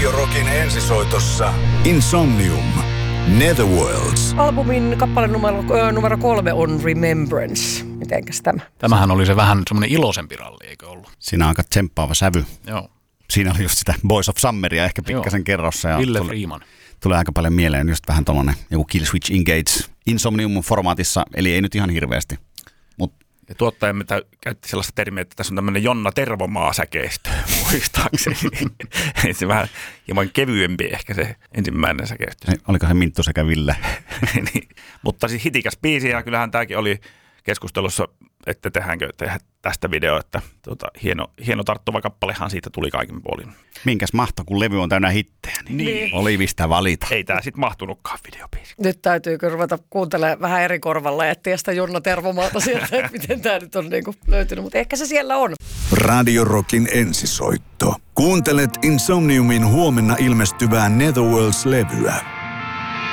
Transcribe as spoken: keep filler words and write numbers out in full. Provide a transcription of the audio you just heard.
Radio Rockin ensisoitossa Insomnium, Netherworlds. Albumin kappale numero, ö, numero kolme on Remembrance. Mitenkäs tämä? Tämähän oli se vähän semmoinen iloisempi ralli, eikö ollut? Siinä on aika tsemppaava sävy. Joo. Siinä oli just sitä Boys of Summeria ehkä pikkasen kerrossa. Ja Ville tule, Freeman. Tulee aika paljon mieleen just vähän tuollainen joku Killswitch Engage Insomnium-formaatissa, eli ei nyt ihan hirveästi. Mut ja tuottajamme tä- käytti sellaista termiä, että tässä on tämmöinen Jonna Tervomaa-säkeistö, muistaakseni. Se vähän hieman kevyempi ehkä se ensimmäinen säkeistö. Oliko se Minttu sekä Ville? niin. Mutta siis hitikäs biisi, ja kyllähän tämäkin oli keskustelussa, että tehdäänkö tehdä tästä video, että tuota, hieno, hieno tarttuva kappalehan siitä tuli kaikin puolin. Minkäs mahto, kun levy on täynnä hittejä, niin, niin. oli mistä valita. Ei tää sit mahtunutkaan videobiisi. Nyt täytyykö ruveta kuuntelemaan vähän eri korvalla ja etsiä sitä Jonna Tervomaata sieltä, että miten tämä nyt on niinku löytynyt, mutta ehkä se siellä on. Radio Rockin ensisoitto. Kuuntelet Insomniumin huomenna ilmestyvää Netherworlds-levyä.